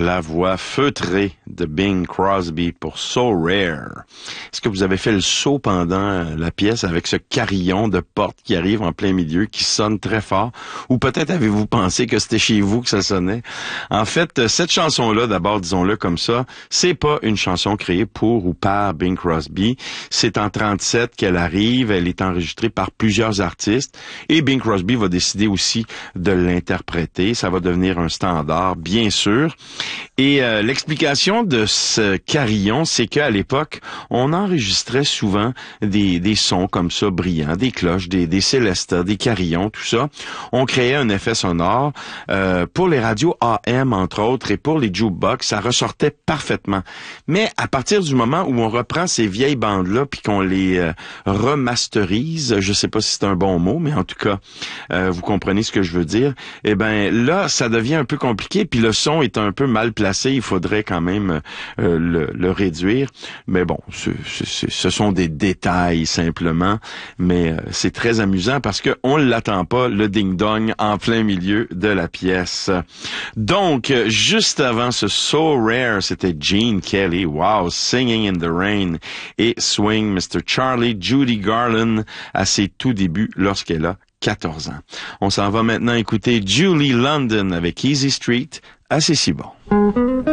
la voix feutrée de Bing Crosby pour So Rare. Est-ce que vous avez fait le saut pendant la pièce avec ce carillon de porte qui arrive en plein milieu, qui sonne très fort? Ou peut-être avez-vous pensé que c'était chez vous que ça sonnait? En fait, cette chanson-là, d'abord, disons-le comme ça, c'est pas une chanson créée pour ou par Bing Crosby. C'est en 37 qu'elle arrive. Elle est enregistrée par plusieurs artistes. Et Bing Crosby va décider aussi de l'interpréter. Ça va devenir un standard, bien sûr. Et l'explication de ce carillon, c'est qu'à l'époque, on enregistrait souvent des sons comme ça, brillants, des cloches, des célestas, des carillons, tout ça. On créait un effet sonore. Pour les radios AM, entre autres, et pour les jukebox, ça ressortait parfaitement. Mais à partir du moment où on reprend ces vieilles bandes-là, puis qu'on les remasterise, je sais pas si c'est un bon mot, mais en tout cas, vous comprenez ce que je veux dire, eh ben là, ça devient un peu compliqué, puis le son est un peu mal placé, il faudrait quand même le réduire. Mais bon, ce sont des détails simplement, mais c'est très amusant parce que on l'attend pas, le ding-dong, en plein milieu de la pièce. Donc, juste avant ce So Rare, c'était Gene Kelly, wow, Singing in the Rain, et Swing Mr. Charlie, Judy Garland, à ses tout débuts lorsqu'elle a 14 ans. On s'en va maintenant écouter Julie London avec Easy Street, à C'est si bon.